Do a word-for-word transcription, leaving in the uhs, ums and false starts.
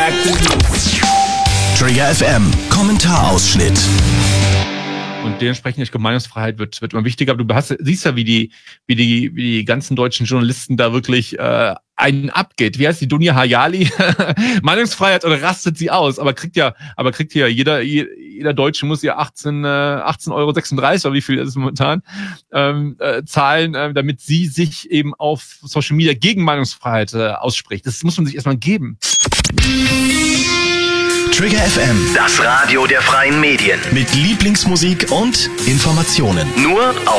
back to you. Trigger F M, Kommentarausschnitt. Und dementsprechend, ich glaube, Meinungsfreiheit wird, wird immer wichtiger. Aber du hast, siehst ja, wie die, wie die, wie die ganzen deutschen Journalisten da wirklich äh, einen abgeht. Wie heißt die Dunja Hayali? Meinungsfreiheit oder rastet sie aus? Aber kriegt ja, aber kriegt ja jeder, jeder Deutsche muss ja achtzehn Euro sechsunddreißig oder wie viel ist es momentan ähm, äh, zahlen, äh, damit sie sich eben auf Social Media gegen Meinungsfreiheit äh, ausspricht. Das muss man sich erstmal geben. Trigger F M, Das Radio der freien Medien. mit Lieblingsmusik und Informationen. Nur auf